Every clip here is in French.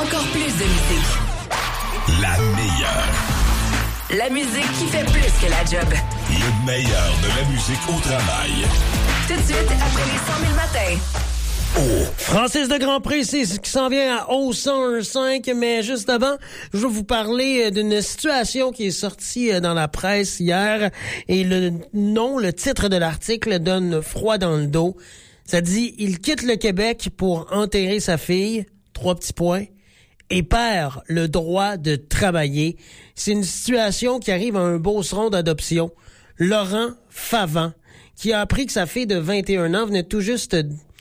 encore plus de musique. La meilleure. La musique qui fait plus que la job. Le meilleur de la musique au travail. Tout de suite, après les 100 000 matins. Francis de Grandpré, c'est ce qui s'en vient à O101.5, mais juste avant, je vais vous parler d'une situation qui est sortie dans la presse hier, et le titre de l'article donne froid dans le dos. Ça dit « Il quitte le Québec pour enterrer sa fille », 3 petits points, et perd le droit de travailler. C'est une situation qui arrive à un beauceron d'adoption, Laurent Favant, qui a appris que sa fille de 21 ans venait tout juste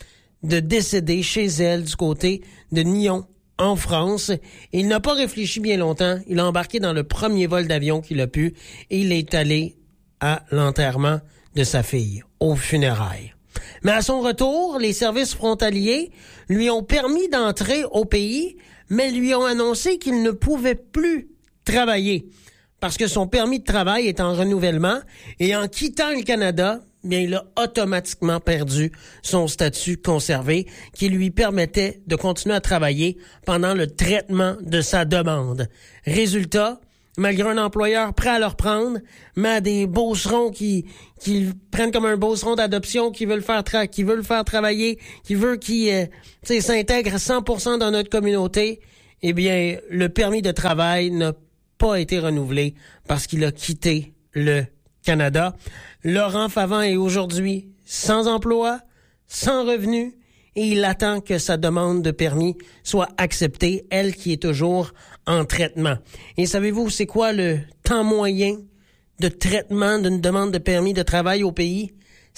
de décéder chez elle du côté de Nyon, en France. Il n'a pas réfléchi bien longtemps. Il a embarqué dans le premier vol d'avion qu'il a pu et il est allé à l'enterrement de sa fille, aux funérailles. Mais à son retour, les services frontaliers lui ont permis d'entrer au pays, mais lui ont annoncé qu'il ne pouvait plus travailler parce que son permis de travail est en renouvellement et en quittant le Canada, bien, il a automatiquement perdu son statut conservé qui lui permettait de continuer à travailler pendant le traitement de sa demande. Résultat, malgré un employeur prêt à le reprendre, mais à des beaucerons qui prennent comme un beauceron d'adoption, qui veulent le faire travailler, qui veut qu'il s'intègre 100% dans notre communauté, eh bien, le permis de travail n'a pas été renouvelé parce qu'il a quitté le Canada. Laurent Favant est aujourd'hui sans emploi, sans revenu, et il attend que sa demande de permis soit acceptée, elle qui est toujours en traitement. Et savez-vous, c'est quoi le temps moyen de traitement d'une demande de permis de travail au pays?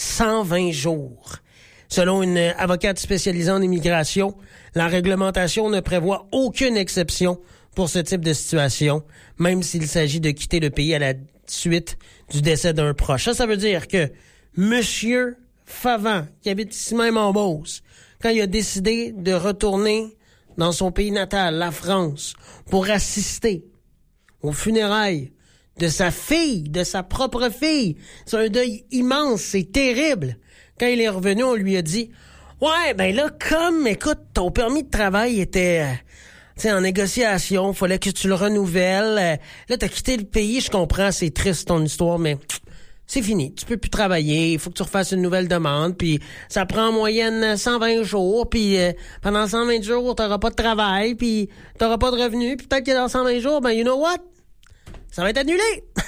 120 jours. Selon une avocate spécialisée en immigration, la réglementation ne prévoit aucune exception pour ce type de situation, même s'il s'agit de quitter le pays à la suite du décès d'un proche. Ça veut dire que Monsieur Favant, qui habite ici même en Beauce, quand il a décidé de retourner dans son pays natal, la France, pour assister aux funérailles de sa fille, de sa propre fille, c'est un deuil immense, c'est terrible. Quand il est revenu, on lui a dit « Ouais, ben là, écoute, ton permis de travail était... en négociation, fallait que tu le renouvelles. Là, t'as quitté le pays, je comprends, c'est triste ton histoire, mais c'est fini. Tu peux plus travailler, il faut que tu refasses une nouvelle demande, puis ça prend en moyenne 120 jours, puis pendant 120 jours, t'auras pas de travail, puis t'auras pas de revenus, puis peut-être que dans 120 jours, ben you know what? Ça va être annulé!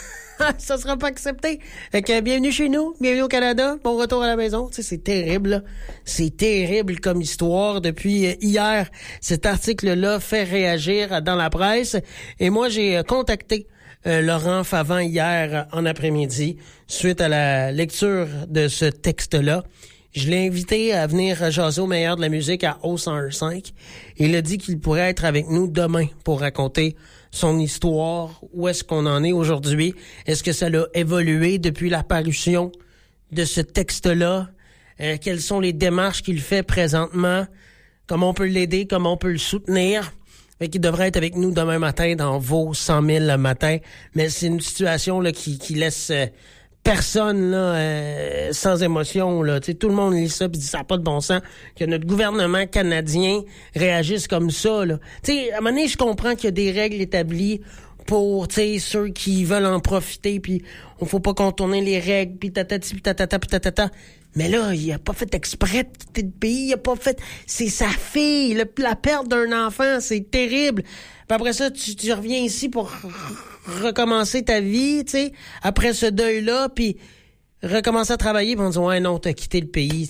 Ça sera pas accepté. Fait que bienvenue chez nous, bienvenue au Canada, bon retour à la maison. Tu sais, c'est terrible, là. C'est terrible comme histoire. Depuis hier, cet article-là fait réagir dans la presse. Et moi, j'ai contacté Laurent Favant hier en après-midi, suite à la lecture de ce texte-là. Je l'ai invité à venir jaser au meilleur de la musique à O101.5. Il a dit qu'il pourrait être avec nous demain pour raconter son histoire, où est-ce qu'on en est aujourd'hui, est-ce que ça l'a évolué depuis la parution de ce texte-là, quelles sont les démarches qu'il fait présentement, comment on peut l'aider, comment on peut le soutenir. Fait qu'il devrait être avec nous demain matin dans vos 100 000 le matin, mais c'est une situation là qui laisse personne là sans émotion là. Tu sais, tout le monde lit ça puis dit ça n'a pas de bon sens que notre gouvernement canadien réagisse comme ça là. Tu sais, à un moment donné, je comprends qu'il y a des règles établies pour, tu sais, ceux qui veulent en profiter puis on faut pas contourner les règles puis tatati puis tatata puis tatata. Mais là, il a pas fait exprès de quitter le pays, il a pas fait... C'est sa fille, la perte d'un enfant, c'est terrible. Puis après ça, tu reviens ici pour recommencer ta vie, tu sais, après ce deuil-là, puis recommencer à travailler, puis on dit « Ouais, non, t'as quitté le pays,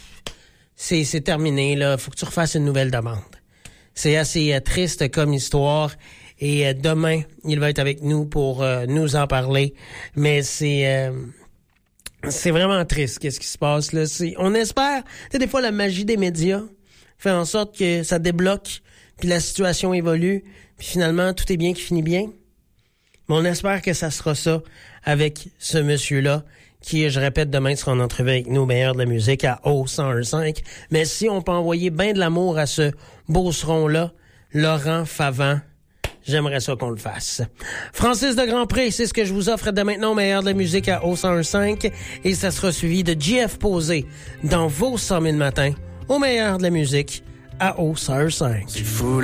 c'est terminé, là, faut que tu refasses une nouvelle demande. » C'est assez triste comme histoire, et demain, il va être avec nous pour nous en parler, mais c'est vraiment triste, qu'est-ce qui se passe, là. On espère, tu sais, des fois, la magie des médias fait en sorte que ça débloque, puis la situation évolue, puis finalement, tout est bien qui finit bien. Mais on espère que ça sera ça avec ce monsieur-là, qui, je répète, demain sera en entrevue avec nous, meilleur de la musique, à O101.5. Mais si on peut envoyer bien de l'amour à ce beauceron-là, Laurent Favant, j'aimerais ça qu'on le fasse. Francis de Grandpré, c'est ce que je vous offre dès maintenant au meilleur de la musique à O101.5. Et ça sera suivi de JF Posé dans vos 100 000 matins au meilleur de la musique à O101.5.